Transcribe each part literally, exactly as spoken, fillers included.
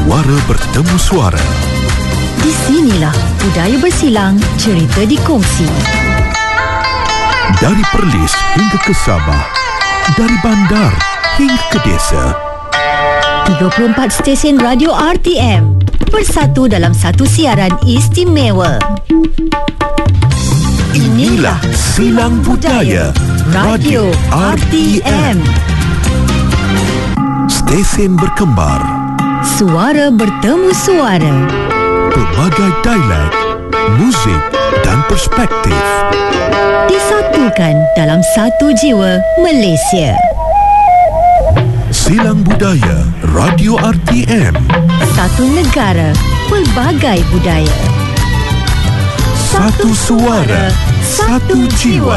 Suara bertemu suara. Di sinilah budaya bersilang, cerita dikongsi. Dari Perlis hingga ke Sabah, dari bandar hingga ke desa. tiga puluh empat stesen radio R T M bersatu dalam satu siaran istimewa. Inilah Silang Budaya Radio R T M. Stesen berkembar, suara bertemu suara, pelbagai dialek, muzik dan perspektif disatukan dalam satu jiwa Malaysia. Silang Budaya Radio R T M. Satu negara, pelbagai budaya. Satu suara, satu jiwa.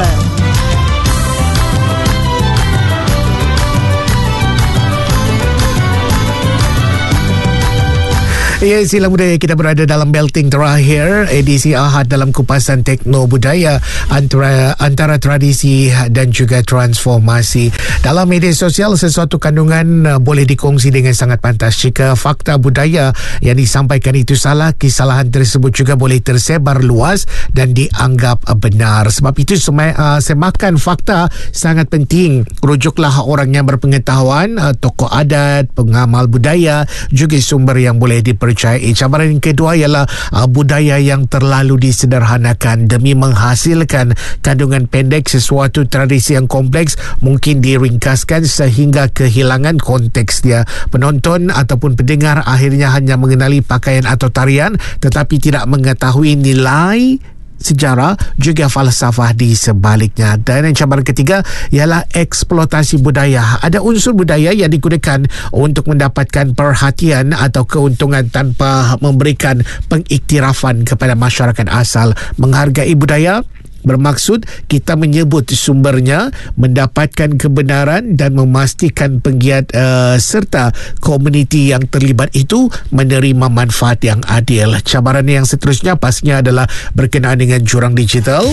Ya, Silang Budaya, kita berada dalam belting terakhir edisi Ahad dalam kupasan tekno budaya antara antara tradisi dan juga transformasi. Dalam media sosial, sesuatu kandungan uh, boleh dikongsi dengan sangat pantas. Jika fakta budaya yang disampaikan itu salah, kesalahan tersebut juga boleh tersebar luas dan dianggap uh, benar. Sebab itu sema- uh, semakan fakta sangat penting. Rujuklah orang yang berpengetahuan, uh, tokoh adat, pengamal budaya, juga sumber yang boleh dipercayai. Cabaran yang kedua ialah uh, budaya yang terlalu disederhanakan demi menghasilkan kandungan pendek. Sesuatu tradisi yang kompleks mungkin diringkaskan sehingga kehilangan konteks dia. Penonton ataupun pendengar akhirnya hanya mengenali pakaian atau tarian tetapi tidak mengetahui nilai sejarah juga falsafah di sebaliknya. Dan yang cabaran ketiga ialah eksploitasi budaya. Ada unsur budaya yang digunakan untuk mendapatkan perhatian atau keuntungan tanpa memberikan pengiktirafan kepada masyarakat asal. Menghargai budaya bermaksud kita menyebut sumbernya, mendapatkan kebenaran dan memastikan penggiat uh, serta komuniti yang terlibat itu menerima manfaat yang adil. Cabaran yang seterusnya pastinya adalah berkenaan dengan jurang digital.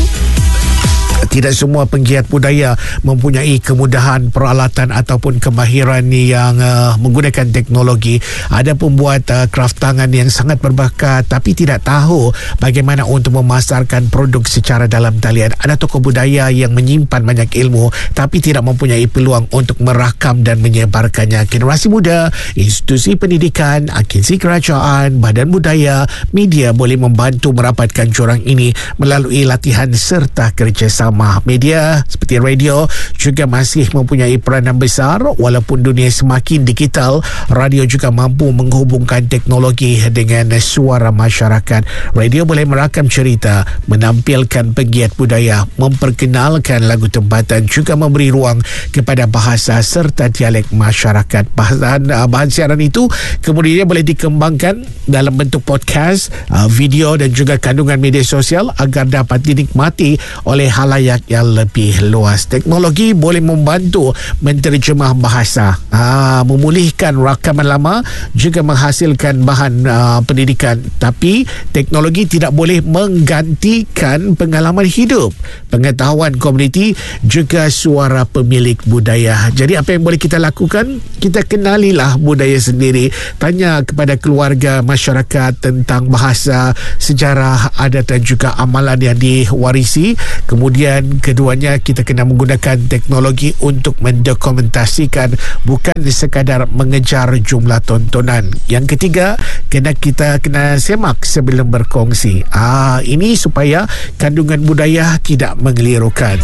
Tidak semua penggiat budaya mempunyai kemudahan peralatan ataupun kemahiran yang uh, menggunakan teknologi. Ada pembuat uh, kraft tangan yang sangat berbakat tapi tidak tahu bagaimana untuk memasarkan produk secara dalam talian. Ada tokoh budaya yang menyimpan banyak ilmu tapi tidak mempunyai peluang untuk merakam dan menyebarkannya. Generasi muda, institusi pendidikan, agensi kerajaan, badan budaya, media boleh membantu merapatkan jurang ini melalui latihan serta kerjasama. Media seperti radio juga masih mempunyai peranan besar. Walaupun dunia semakin digital, radio juga mampu menghubungkan teknologi dengan suara masyarakat. Radio boleh merakam cerita, menampilkan penggiat budaya, memperkenalkan lagu tempatan, juga memberi ruang kepada bahasa serta dialek masyarakat. Bahan, bahan siaran itu kemudian boleh dikembangkan dalam bentuk podcast, video dan juga kandungan media sosial agar dapat dinikmati oleh halayak yang lebih luas. Teknologi boleh membantu menterjemah bahasa, aa, memulihkan rakaman lama, juga menghasilkan bahan aa, pendidikan. Tapi teknologi tidak boleh menggantikan pengalaman hidup, pengetahuan komuniti, juga suara pemilik budaya. Jadi apa yang boleh kita lakukan? Kita kenalilah budaya sendiri. Tanya kepada keluarga, masyarakat tentang bahasa, sejarah, adat dan juga amalan yang diwarisi. Kemudian keduanya kita kena menggunakan teknologi untuk mendokumentasikan, bukan sekadar mengejar jumlah tontonan. Yang ketiga, kena kita kena semak sebelum berkongsi. Ah, ini supaya kandungan budaya tidak mengelirukan.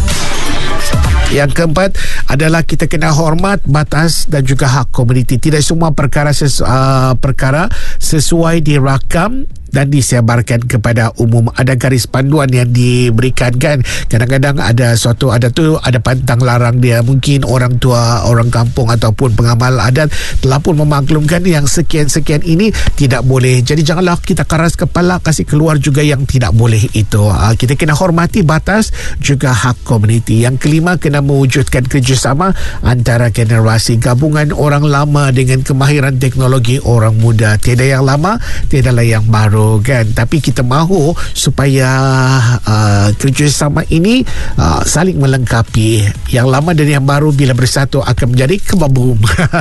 Yang keempat adalah kita kena hormat batas dan juga hak komuniti. Tidak semua perkara sesu, uh, perkara sesuai dirakam dan disebarkan kepada umum. Ada garis panduan yang diberikan kan. Kadang-kadang ada suatu ada tu ada pantang larang dia. Mungkin orang tua, orang kampung ataupun pengamal adat telah pun memaklumkan yang sekian-sekian ini tidak boleh. Jadi janganlah kita keras kepala kasih keluar juga yang tidak boleh itu. Kita kena hormati batas juga hak komuniti. Yang kelima, kena mewujudkan kerjasama antara generasi, gabungan orang lama dengan kemahiran teknologi orang muda. Tiada yang lama, tiadalah yang baru. baru kan, tapi kita mahu supaya uh, kerjasama ini uh, saling melengkapi. Yang lama dan yang baru bila bersatu akan menjadi kebabum.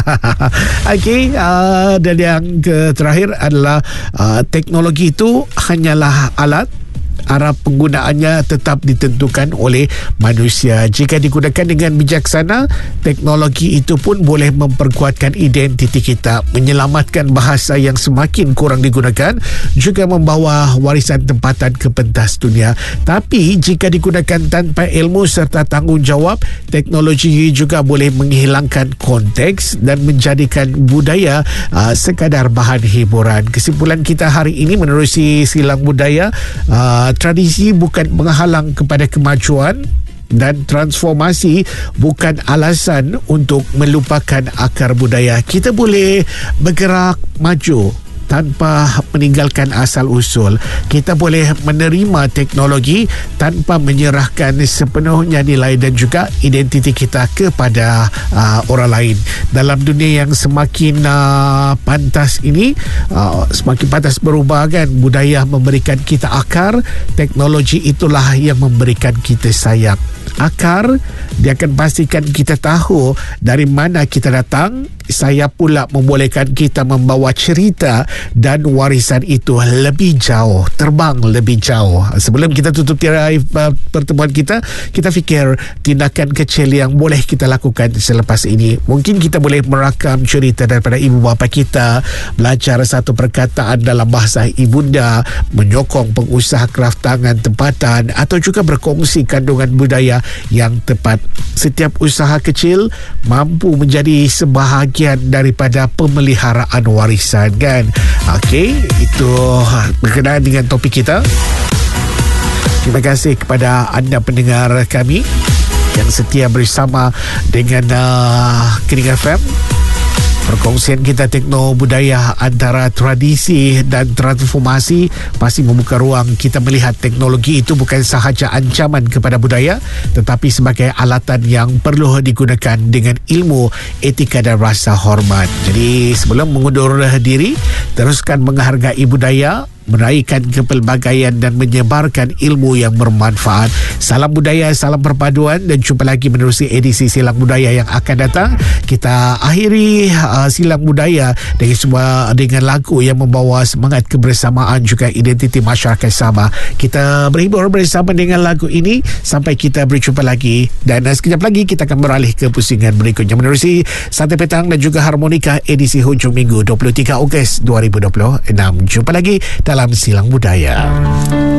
Okey, uh, dan yang ke terakhir adalah uh, teknologi itu hanyalah alat, arah penggunaannya tetap ditentukan oleh manusia. Jika digunakan dengan bijaksana, teknologi itu pun boleh memperkuatkan identiti kita, menyelamatkan bahasa yang semakin kurang digunakan, juga membawa warisan tempatan ke pentas dunia. Tapi jika digunakan tanpa ilmu serta tanggungjawab, teknologi juga boleh menghilangkan konteks dan menjadikan budaya uh, sekadar bahan hiburan. Kesimpulan kita hari ini menerusi silang budaya, uh, tradisi bukan menghalang kepada kemajuan dan transformasi bukan alasan untuk melupakan akar budaya. Kita boleh bergerak maju tanpa meninggalkan asal usul. Kita boleh menerima teknologi tanpa menyerahkan sepenuhnya nilai dan juga identiti kita kepada uh, orang lain. Dalam dunia yang semakin uh, pantas ini, uh, semakin pantas berubah kan, budaya memberikan kita akar, teknologi itulah yang memberikan kita sayap. Akar, dia akan pastikan kita tahu dari mana kita datang. Saya pula membolehkan kita membawa cerita dan warisan itu lebih jauh, terbang lebih jauh. Sebelum kita tutup tirai pertemuan kita, kita fikir tindakan kecil yang boleh kita lakukan selepas ini. Mungkin kita boleh merakam cerita daripada ibu bapa kita, belajar satu perkataan dalam bahasa ibunda, menyokong pengusaha kraft tangan tempatan, atau juga berkongsi kandungan budaya yang tepat. Setiap usaha kecil mampu menjadi sebahagian daripada pemeliharaan warisan kan. Okey, itu berkenaan dengan topik kita. Terima kasih kepada anda pendengar kami yang setia bersama dengan uh, Kening F M. Perkongsian kita tekno budaya antara tradisi dan transformasi pasti membuka ruang kita melihat teknologi itu bukan sahaja ancaman kepada budaya, tetapi sebagai alatan yang perlu digunakan dengan ilmu, etika dan rasa hormat. Jadi sebelum mengundur diri, teruskan menghargai budaya, meraihkan kepelbagaian dan menyebarkan ilmu yang bermanfaat. Salam budaya, salam perpaduan, dan jumpa lagi menerusi edisi Silang Budaya yang akan datang. Kita akhiri uh, Silang Budaya dengan semua dengan lagu yang membawa semangat kebersamaan juga identiti masyarakat Sabah. Kita berhibur bersama dengan lagu ini sampai kita berjumpa lagi, dan uh, sekejap lagi kita akan beralih ke pusingan berikutnya menerusi Santai Petang dan juga Harmonika edisi hujung minggu dua puluh tiga Ogos dua ribu dua puluh enam. Jumpa lagi dalam Silang Budaya.